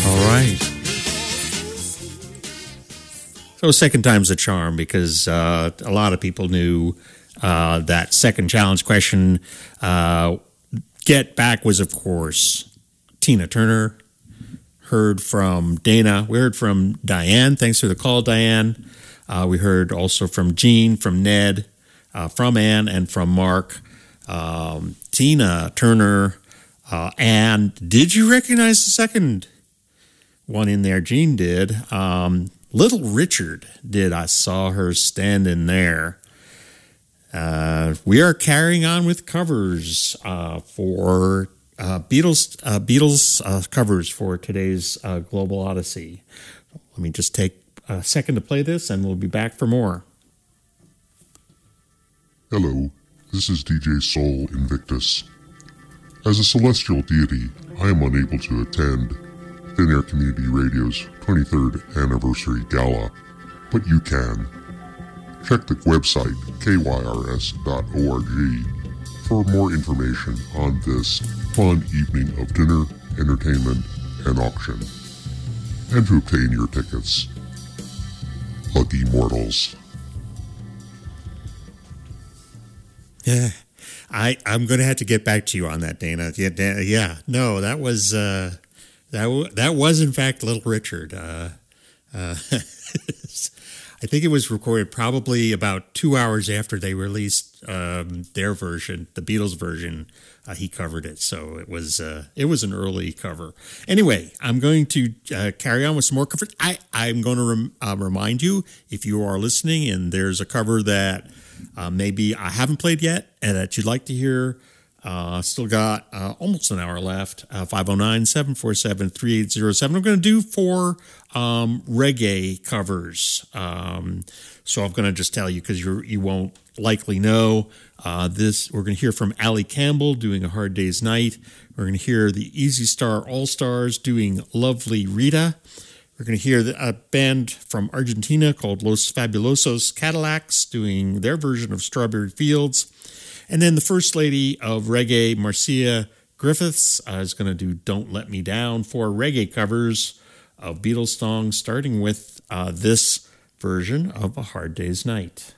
All right. So second time's a charm because a lot of people knew that second challenge question. Get Back was, of course, Tina Turner. Heard from Dana. We heard from Diane. Thanks for the call, Diane. We heard also from Gene, from Ned, from Ann, and from Mark. Tina Turner. And did you recognize the second one in there? Gene did. Little Richard did. I saw her standing there. We are carrying on with covers for Beatles covers for today's Global Odyssey. Let me just take a second to play this, and we'll be back for more. Hello, this is DJ Soul Invictus. As a celestial deity, I am unable to attend Thin Air Community Radio's 23rd anniversary gala, but you can. Check the website kyrs.org for more information on this fun evening of dinner, entertainment, and auction, and to obtain your tickets. Lucky mortals. Yeah, I'm going to have to get back to you on that, Dana. Yeah, no, that was that was in fact Little Richard. I think it was recorded probably about 2 hours after they released their version, the Beatles version. He covered it, so it was an early cover. Anyway, I'm going to carry on with some more covers. I'm going to remind you, if you are listening and there's a cover that maybe I haven't played yet and that you'd like to hear, still got almost an hour left. 509-747-3807. I'm going to do 4 reggae covers. So I'm going to just tell you because you won't likely know. This we're going to hear from Ali Campbell doing A Hard Day's Night. We're going to hear the Easy Star All-Stars doing Lovely Rita. We're going to hear a band from Argentina called Los Fabulosos Cadillacs doing their version of Strawberry Fields. And then the First Lady of Reggae, Marcia Griffiths, is going to do Don't Let Me Down, 4 reggae covers of Beatles songs, starting with this version of A Hard Day's Night.